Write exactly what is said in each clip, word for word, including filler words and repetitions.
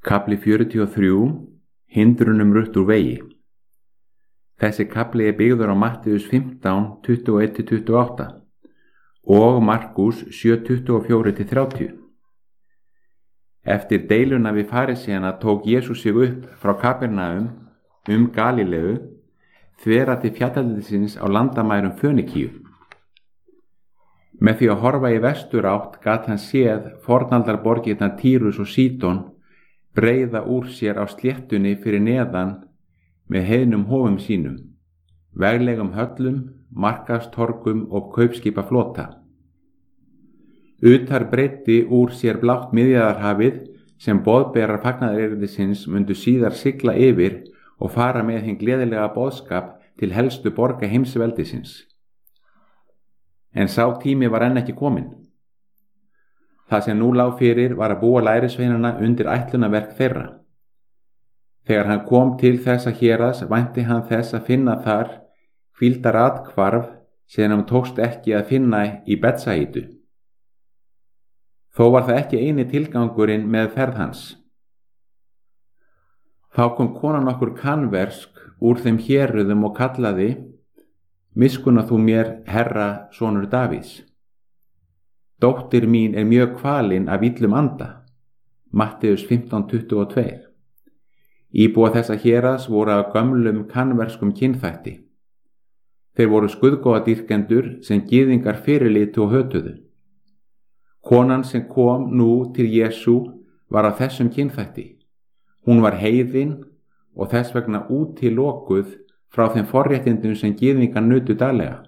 Kafli fjörutíu og þrjú. Hindrunum rutt úr vegi. Þessi kafli er byggður á Mattheus fimmtán, tuttugu og eitt til tuttugu og átta og Markús sjö, tuttugu og fjögur til þrjátíu. Eftir deiluna við farisíana tók Jesús sig upp frá Kapernaum um Galíleu, þvera til fjallaldisins á landamærum Fönikíu. Með því að horfa í vesturátt gat hann séð fornaldarborgirnar Tírus og Sídon breiða úr sér á sléttunni fyrir neðan með heiðnum hofum sínum, veglegum höllum, markaðstorgum og kaupskipaflota. Utar breiddi úr sér blátt Miðjarðarhafið sem boðberar fagnaðarerindisins mundu síðar sigla yfir og fara með hinn gleðilega boðskap til helstu borga heimsveldisins. En sá tími var enn ekki kominn. Það sem nú lá fyrir var að búa lærisveinana undir ætlunarverk þeirra. Þegar hann kom til þessa héraðs vænti hann þess að finna þar hvíldarathvarf sem hann tókst ekki að finna í Betsaídu. Þó var það ekki eini tilgangurinn með ferð hans. Þá kom kona nokkur kanversk úr þeim héruðum og kallaði: Miskunna þú mér, Herra, sonur Davíðs. Dóttir mín er mjög kvalin af illum anda. Mattheus fimmtán, tuttugu og tvö. Íbúa þessa héraðs voru af gömlum kanverskum kynþætti. Þeir voru skuðgóðadýrkendur sem gyðingar fyrirlitu og hötuðu. Konan sem kom nú til Jesú var af þessum kynþætti. Hún var heiðin og þess vegna útilokuð frá þeim forréttindum sem gyðingar nutu daglega.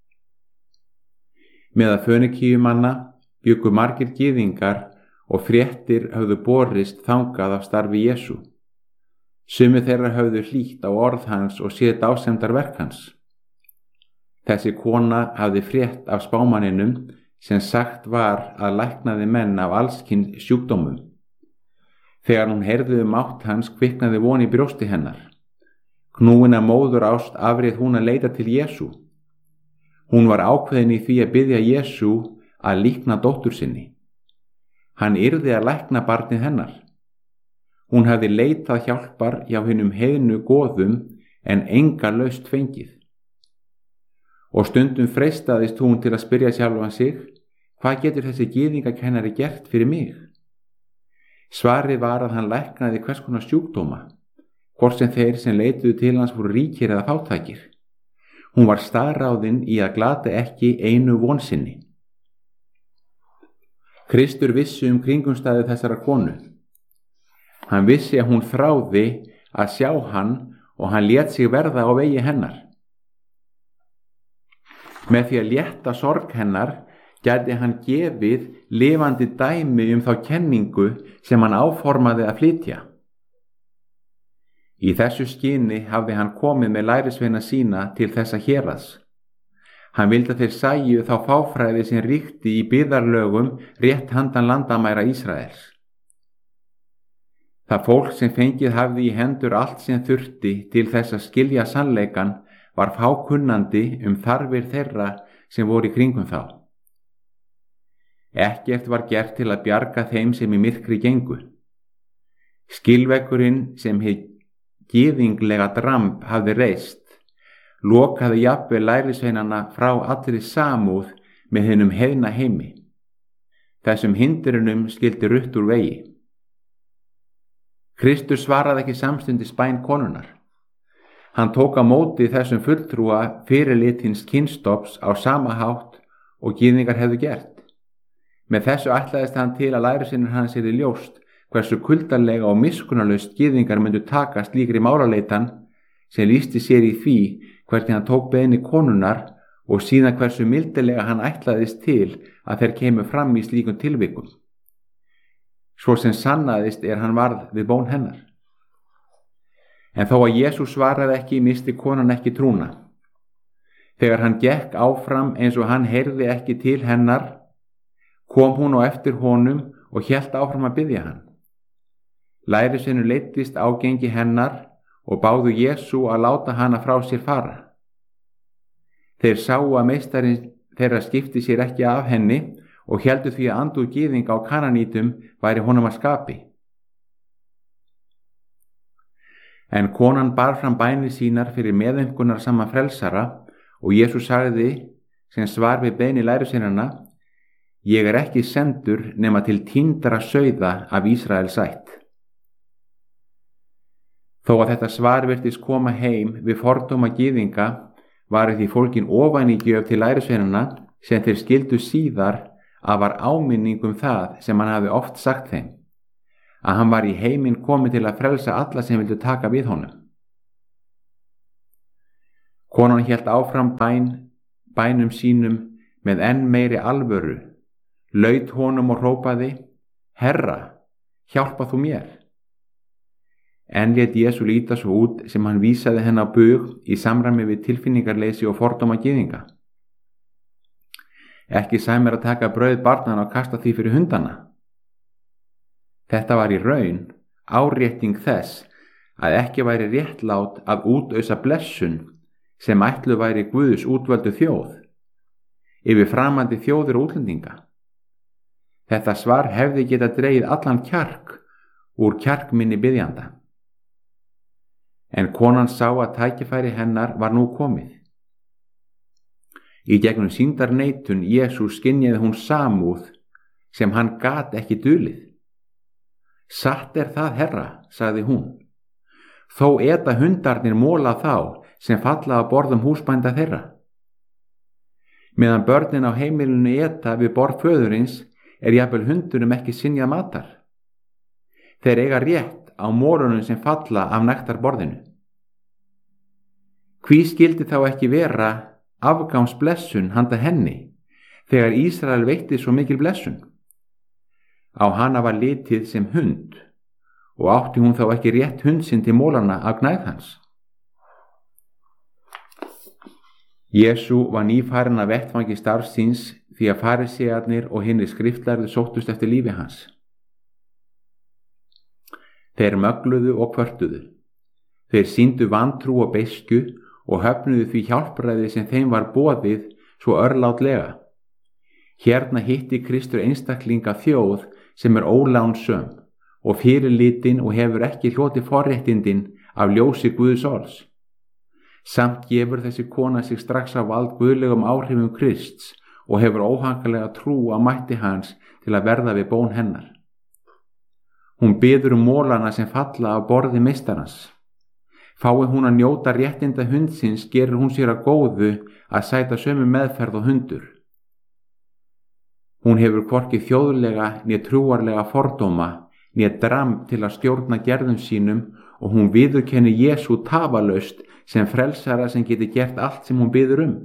Meðal Fönikíumanna bjuggu margir gyðingar og fréttir höfðu borist þangað af starfi Jesú. Sumir þeirra höfðu hlýtt á orð hans og séð dásemdar verk hans. Þessi kona hafði frétt af spámanninum sem sagt var að læknaði menn af allskyns sjúkdómum. Þegar hún heyrði um mátt hans kviknaði von í brjósti hennar. Knúin af móðurást afréð hún að leita til Jesú. Hún var ákveðin í því að biðja Jesú að líkna dóttur sinni. Hann yrði að lækna barnið hennar. Hún hafði leitað hjálpar hjá hinum heiðnu goðum en enga lausn fengið. Og stundum freistaðist hún til að spyrja sjálfan sig: hvað getur þessi gyðingakennari gert fyrir mig? Svarið var að hann læknaði hvers konar sjúkdóma, hvort sem þeir sem leituðu til hans voru ríkir eða fátækir. Hún var staðráðin í að glata ekki einu von sinni. Kristur vissi um kringumstæðu þessara konu. Hann vissi að hún þráði að sjá hann og hann lét sig verða á vegi hennar. Með því að létta sorg hennar gæti hann gefið lifandi dæmi um þá kenningu sem hann áformaði að flytja. Í þessu skyni hafði hann komið með lærisveina sína til þessa héraðs. Hann vildi að þeir sæju þá fáfræði sem ríkti í byggðarlögum rétt handan landamæra Ísraels. Það fólk sem fengið hafði í hendur allt sem þurfti til þess að skilja sannleikan var fákunnandi um þarfir þeirra sem voru í kringum þá. Ekkert var gert til að bjarga þeim sem í myrkri gengu. Skilvekkurinn sem hið gyðinglega dramb hafði reist, lokaði jafnvel lærisveinana frá allri samúð með hinum heiðna heimi. Þessum hindrunum skildi rutt úr vegi. Kristur svaraði ekki samstundis bæn konunnar. Hann tók á móti þessum fulltrúa fyrirlitins kynstofns á sama hátt og gyðingar hefðu gert. Með þessu ætlaðist hann til að lærisveinar hans yrði ljóst hversu kuldarlega og miskunnarlaust gyðingar myndu taka slíkri málaleitan sem lýsti sér í því hvernig hann tók beiðni konunnar og síðan hversu mildilega hann ætlaðist til að þeir kemur fram í slíkum tilvikum. Svo sem sannaðist er hann varð við bón hennar. En þó að Jesús svaraði ekki, misti konan ekki trúna. Þegar hann gekk áfram eins og hann heyrði ekki til hennar, kom hún á eftir honum og hélt áfram að biðja hann. Lærisveinur leiddist ágengi hennar og báðu Jesú að láta hana frá sér fara. Þeir sáu að meistarinn þeirra skipti sér ekki af henni og héldu því að andúð gyðinga á Kananítum væri honum að skapi. En konan bar fram bænir sínar fyrir meðaumkunar sama frelsara og Jesús sagði sem svar við beiðni lærisveinanna: Ég er ekki sendur nema til týndra sauða af Ísraels ætt. Þó að þetta svar virtist koma heim við fordóma gyðinga var því fólkin ofanígjöf til lærisveinanna sem þeir skildu síðar að var áminning um það sem hann hafi oft sagt þeim, að hann var í heiminn kominn til að frelsa alla sem vildu taka við honum. Konan hélt áfram bæn, bænum sínum með enn meiri alvöru, laut honum og hrópaði: Herra, hjálpa þú mér. En lét Jesú líta svo út sem hann vísaði henni á bug í samræmi við tilfinningarleysi og fordóma gyðinga. Ekki sæmir að taka brauð barnanna og kasta því fyrir hundana. Þetta var í raun árétting þess að ekki væri réttlátt að útausa blessun sem ætlu væri Guðs útvöldu þjóð yfir framandi þjóðir og útlendinga. Þetta svar hefði getað dregið allan kjark úr kjarkminni biðjanda. En konan sá að tækifæri hennar var nú komið. Í gegnum sýndarneitun Jesús skynjaði hún samúð sem hann gat ekki dulið. Satt er það, Herra, sagði hún. Þó eta hundarnir mola þá sem falla á borðum húsbænda þeirra. Meðan börnin á heimilinu eta við borð föðurins er jafnvel hundunum ekki synjað matar. Þeir eiga rétt á morunum sem falla af nektarborðinu. Hví skildi þá ekki vera afgangsblessun handa henni þegar Ísrael veitti svo mikil blessun? Á hana var litið sem hund og átti hún þá ekki rétt hundsinn til mólana af gnægð hans. Jesú var nýfarinn að vettvangi starfs síns því að farisearnir og hinir skriftlærðu sóttust eftir lífi hans. Þeir mögluðu og kvörtuðu. Þeir sýndu vantrú og beiskju og höfnuðu því hjálpræði sem þeim var boðið svo örlátlega. Hérna hitti Kristur einstaklinga þjóð sem er ólánsöm og fyrirlitin og hefur ekki hlotið forréttindin af ljósi Guðs orðs. Samt gefur þessi kona sig strax á vald guðlegum áhrifum Krists og hefur óhankalega trú á mætti hans til að verða við bón hennar. Hún biður um mólana sem falla af borði meistarans. Fái hún að njóta réttinda hundsins gerir hún sér að góðu að sæta sömu meðferð og hundur. Hún hefur hvorki þjóðlega né trúarlega fordóma né dramb til að stjórna gerðum sínum og hún viðurkennir Jesú tafalaust sem frelsara sem geti gert allt sem hún biður um.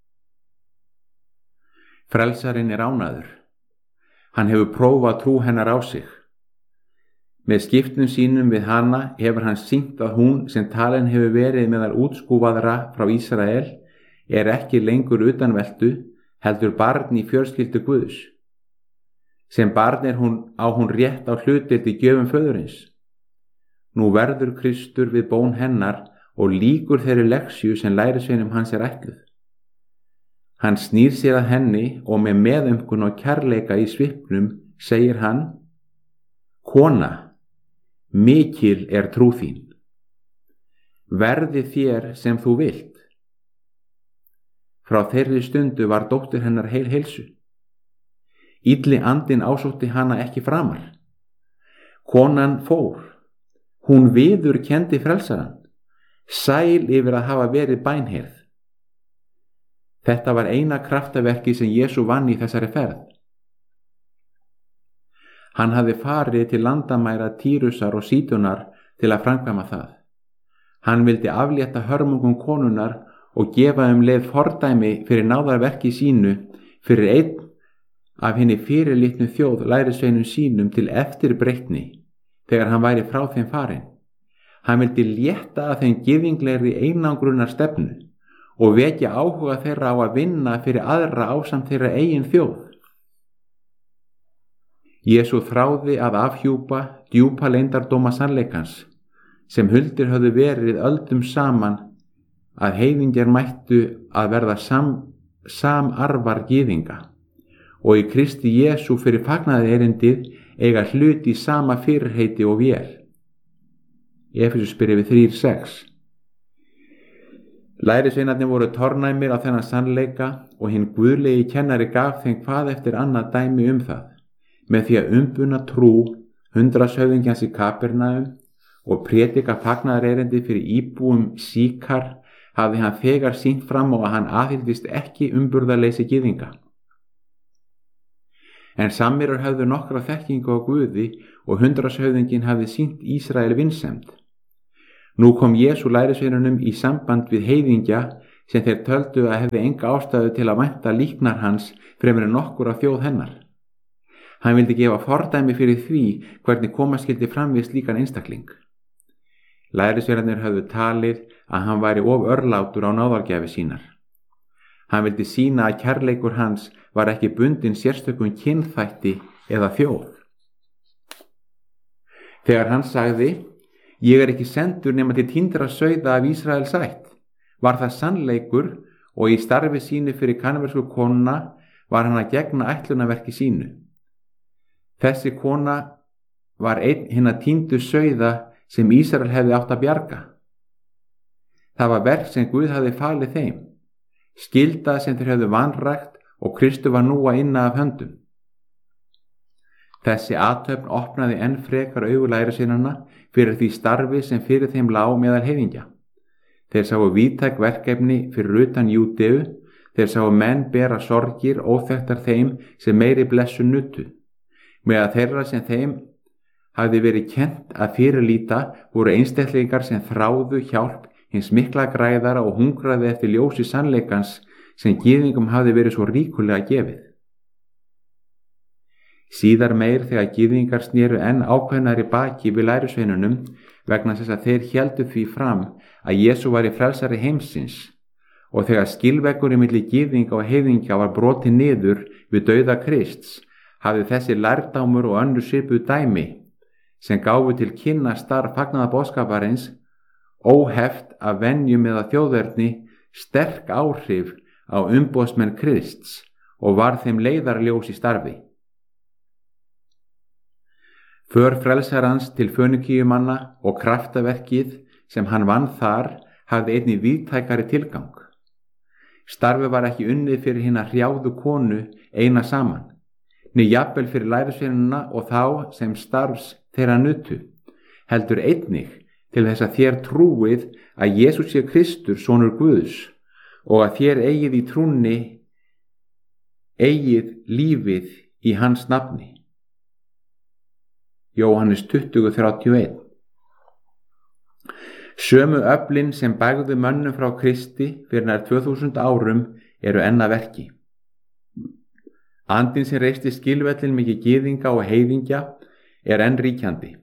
Frelsarinn er ánægður. Hann hefur prófað trú hennar á sig. Með skiptum sínum við hana hefur hann sýnt að hún sem talin hefur verið meðal útskúfaðra frá Ísrael er ekki lengur utanveltu, heldur barn í fjölskyldu Guðs. Sem barn er hún á hún rétt á hlutdeild í gjöfum föðurins. Nú verður Kristur við bón hennar og lýkur þeirri lexíu sem lærisveinum hans er ætluð. Hann snýr sér að henni og með meðaumkun og kærleika í svipnum segir hann: Kona, mikil er trú þín. Verði þér sem þú vilt. Frá þeirri stundu var dóttir hennar heil heilsu. Illi andinn ásótti hana ekki framar. Konan fór. Hún viðurkenndi frelsarann, sæl yfir að hafa verið bænheyrð. Þetta var eina kraftaverki sem Jesú vann í þessari ferð. Hann hafði farið til landamæra Týrusar og Sídonar til að framkvæma það. Hann vildi aflétta hörmungum konunnar og gefa um leið fordæmi fyrir náðarverki sínu fyrir einn af henni fyrirlitnu þjóð lærisveinum sínum til eftirbreytni þegar hann væri frá þeim farinn. Hann vildi létta af þeim gyðinglegri einangrunar stefnu og vekja áhuga þeirra á að vinna fyrir aðra ásamt þeirra eigin þjóð. Jesú þráði að afhjúpa djúpa leyndardóma sannleikans sem huldir höfðu verið öldum saman að heiðingjar mættu að verða sam, samarvar gyðinga og í Kristi Jesú fyrir fagnaði erindið eiga hlut í sama fyrirheiti og vér. Efesusbréfi þrjú sex. Lærisveinarnir voru tornæmir á þennan sannleika og hinn guðlegi kennari gaf þeim hvað eftir annað dæmi um það, með því að umbuna trú hundraðshöfðingjans í Kapernaum og prédika fagnaðarerindi fyrir íbúum Síkar hafði hann þegar sýnt fram á að hann aðhylltist ekki umburðarleysi gyðinga. En samýrar höfðu nokkra þekkingu á Guði og hundraðshöfðinginn hafði sýnt Ísrael vinsemd. Nú kom Jesú lærisveinunum í samband við heiðingja sem þeir töldu að hefði enga ástæðu til að vænta líknar hans fremur en nokkur af þjóð hennar. Hann vildi gefa fordæmi fyrir því hvernig koma skyldi fram við slíkan einstakling. Lærisveinarnir höfðu talið að hann væri of örlátur á náðargjafi sínar. Hann vildi sýna að kærleikur hans var ekki bundinn sérstökum kynþætti eða þjóð. Þegar hann sagði: Ég er ekki sendur nema til týndra sauða af Ísraels ætt, var það sannleikur og í starfi sínu fyrir kanversku konuna var hann að gegna ætlunarverki sínu. Þessi kona var einn hinna týndu sauða sem Ísrael hefði átt að bjarga. Það var verk sem Guð hafði falið þeim, skylda sem þeir hefðu vanrækt og Kristur var nú að inna af höndum. Þessi athöfn opnaði enn frekar augu lærisveinanna fyrir því starfi sem fyrir þeim lá meðal heiðingja. Þeir sáu víðtæk verkefni fyrir utan Júdeu, þeir sáu menn bera sorgir óþekktar þeim sem meiri blessun nutu, meðal þeirra sem þeim hafði verið kennt að fyrirlíta voru einstaklingar sem þráðu hjálp hins mikla græðara og hungraði eftir ljósi sannleikans sem gyðingum hafði verið svo ríkulega gefið. Síðar meir þegar gyðingar snéru enn ákveðnari baki við lærisveinunum vegna þess að þeir héldu því fram að Jesú væri frelsari heimsins og þegar skilveggurinn milli gyðinga og heiðingja var brotið niður við dauða Krists hafði þessi lærdámur og önnur svipuð dæmi sem gáfu til kynna starf fagnaðarboðskaparins óheft af venjum eða þjóðerni sterk áhrif á umboðsmenn Krists og var þeim leiðarljós í starfi. För frelsarans til Fönikíumanna og kraftaverkið sem hann vann þar hafði einnig víðtækari tilgang. Starfið var ekki unnið fyrir hina hrjáðu konu eina saman, né jafnvel fyrir lærisveinuna og þá sem starfs þeirra nutu, heldur einnig til þess að þér trúið að Jesús sé Kristur, sonur Guðs, og að þér eigið í trúnni eigið lífið í hans nafni. Jóhannes tuttugu þrjátíu og eitt. Sömu öflin sem bægðu mönnum frá Kristi fyrir nær tvö þúsund árum eru enn að verki. Andinn sem reisti skilvellin mikið gyðinga og heiðingja er enn ríkjandi.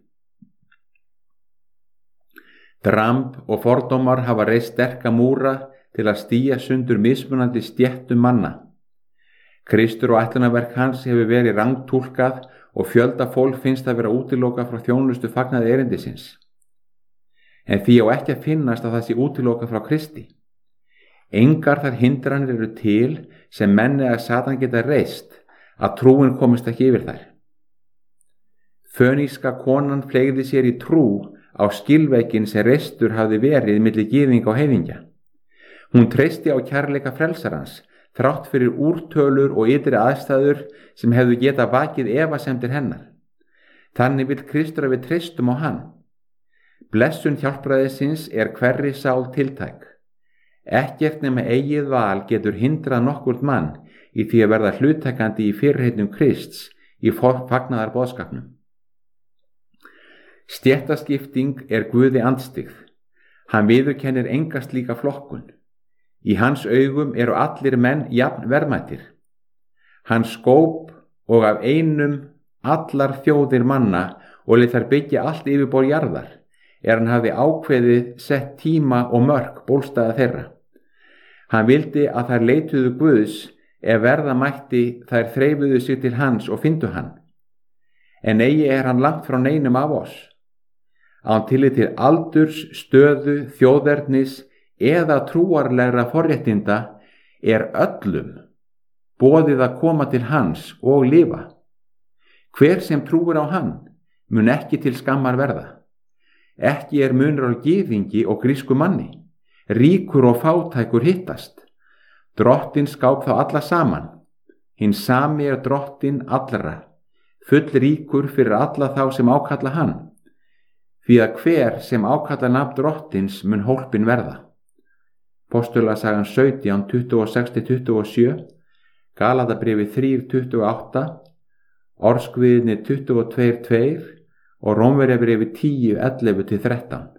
Dramb og fordómar hafa reist sterka múra til að stía sundur mismunandi stéttum manna. Kristur og ætlunarverk hans hefur verið rangtúlkað og fjölda fólk finnst að vera útilokað frá þjónustu fagnaði erindisins. En því á ekki að finnast að það sé útilokað frá Kristi. Engar þar hindranir eru til sem menn eða Satan geta reist að trúin komist ekki yfir þær. Föníska konan fleygði sér í trú á skilveginn sem reistur hafði verið milli gyðinga og heiðingja. Hún treysti á kærleika frelsarans þrátt fyrir úrtölur og ytri aðstæður sem hefðu geta vakið efasemdir hennar. Þannig vill Kristur að við treystum á hann. Blessun hjálpræðisins er hverri sál tiltæk. Ekkert nema eigið val getur hindrað nokkurt mann í því að verða hluttakandi í fyrirheitnum Krists í fagnaðarboðskapnum. Stéttaskipting er Guði andstyggð. Hann viðurkennir enga slíka flokkun. Í hans augum eru allir menn jafn verðmætir. Hann skóp og af einum allar þjóðir manna og lét þær byggja allt yfirborð jarðar, er hann hafði ákveðið sett tíma og mörk bólstaða þeirra. Hann vildi að þær leituðu Guðs ef verða mætti þær þreifuðu sig til hans og fyndu hann. En eigi er hann langt frá neinum af oss. Án tillit til aldurs, stöðu, þjóðernis eða trúarlegra forréttinda er öllum boðið að koma til hans og lifa. Hver sem trúir á hann mun ekki til skammar verða. Ekki er munur á gyðingi og grísku manni. Ríkur og fátækur hittast. Drottinn skáp þá alla saman. Hinn sami er drottinn allra, full ríkur fyrir alla þá sem ákalla hann. Því að hver sem ákalla nafn drottins mun hólpin verða. Postulasagan sautján, tuttugu og sex til tuttugu og sjö, Galatabréfið þrjú, tuttugu og átta, Orðskviðnir tuttugu og tvö, tvö og Rómverjabréfið tíu, ellefu til þrettán.